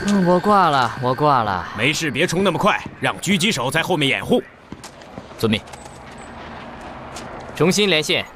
我挂了，我挂了。 没事，别冲那么快，让狙击手在后面掩护。 遵命。重新连线，